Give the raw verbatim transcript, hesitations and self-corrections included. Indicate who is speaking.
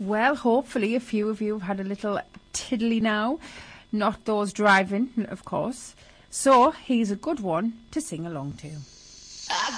Speaker 1: Well, hopefully a few of you have had a little tiddly now. Not those driving, of course. So here's a good one to sing along to.